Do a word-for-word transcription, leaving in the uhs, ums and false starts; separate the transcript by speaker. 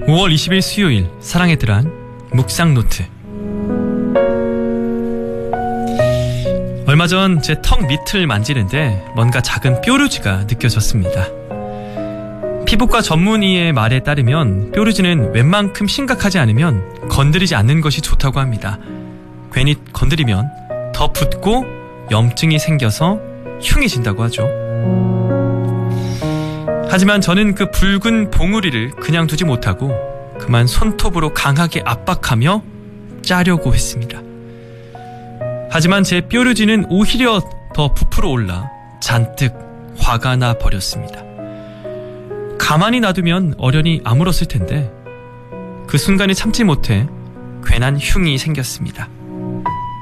Speaker 1: 오월 이십일 수요일 사랑의 드란 묵상노트. 얼마 전 제 턱 밑을 만지는데 뭔가 작은 뾰루지가 느껴졌습니다. 피부과 전문의의 말에 따르면 뾰루지는 웬만큼 심각하지 않으면 건드리지 않는 것이 좋다고 합니다. 괜히 건드리면 더 붓고 염증이 생겨서 흉해진다고 하죠. 하지만 저는 그 붉은 봉우리를 그냥 두지 못하고 그만 손톱으로 강하게 압박하며 짜려고 했습니다. 하지만 제 뾰루지는 오히려 더 부풀어 올라 잔뜩 화가 나 버렸습니다. 가만히 놔두면 어련히 아물었을 텐데 그 순간에 참지 못해 괜한 흉이 생겼습니다.